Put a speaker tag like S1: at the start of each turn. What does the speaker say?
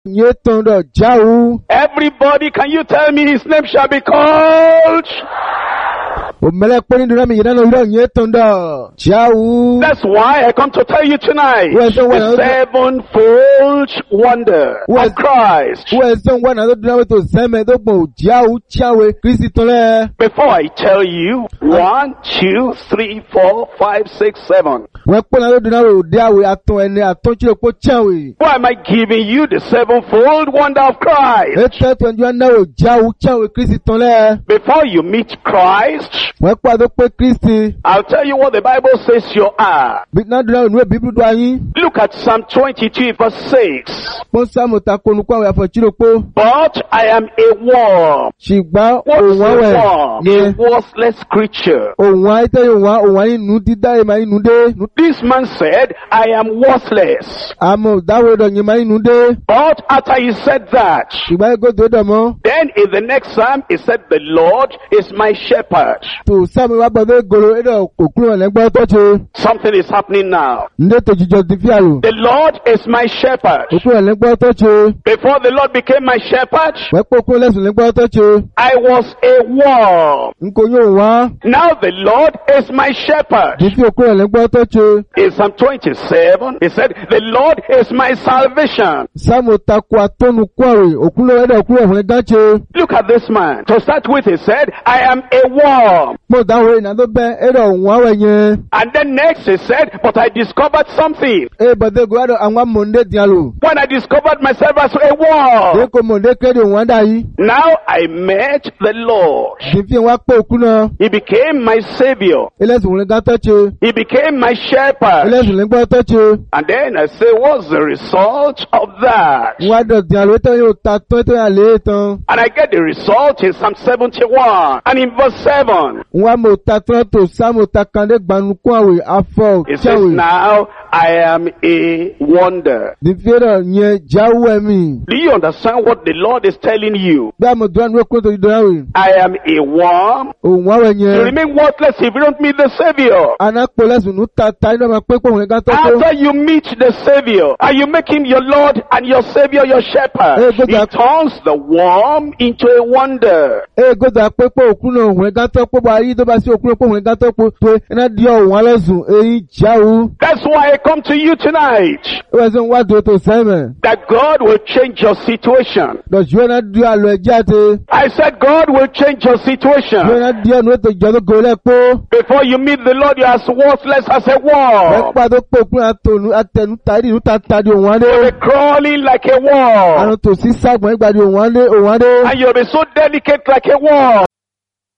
S1: Yetondo Jau.
S2: Everybody, can you tell me his name shall be called?
S1: Omele Pony Dunami Yano Yetondo Jau.
S2: That's why I come to tell you tonight. The sevenfold wonder of Christ. Before I tell you 1, 2, 3, 4, 5, 6, 7. Why am I giving you the sevenfold wonder of Christ? Before you meet Christ, I'll tell you what the Bible says you are. Look at Psalm 22 verse 6. But I am a worm. What's a worm? A worthless creature. This man said, I am worthless. But after he said that, then in the next psalm, he said, the Lord is my shepherd. Something is happening now. The Lord is my shepherd. Before the Lord became my shepherd, I was a worm. Now the Lord is my shepherd. In Psalm 27, he said, the Lord is my salvation. Look at this man. To start with, he said, I am a worm. And then next he said, but I discovered something. When I discovered myself as a worm, now I met the Lord. He became my savior. He became my shepherd. And then I say, what's the result of that? And I get the result in Psalm 71 and in verse 7. It says, now I am a wonder. Do you understand what the Lord is telling you? I am a worm. You remain worthless if you don't meet the Savior. After you meet the Savior and you make him your Lord and your Savior, your shepherd, he turns the worm into a wonder. That's why I come to you tonight. That God will change your situation. I said God will change your situation. Before you meet the Lord, you're as worthless as a worm. You'll be crawling like a worm. And you'll be so delicate like a worm.